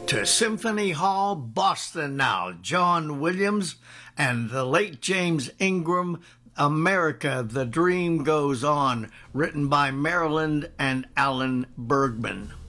To Symphony Hall, Boston now. John Williams and the late James Ingram, America, The Dream Goes On, written by Maryland and Alan Bergman.